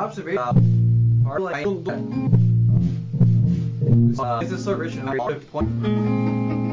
observation are like, is this sort of point?